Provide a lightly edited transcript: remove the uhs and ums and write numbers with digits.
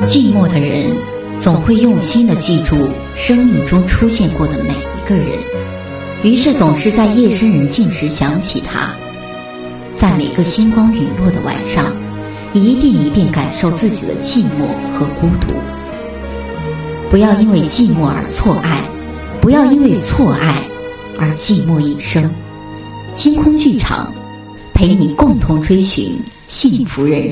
寂寞的人总会用心地记住生命中出现过的每一个人，于是总是在夜深人静时想起他，在每个星光陨落的晚上，一遍一遍感受自己的寂寞和孤独。不要因为寂寞而错爱，不要因为错爱而寂寞一生。星空剧场陪你共同追寻幸福人生。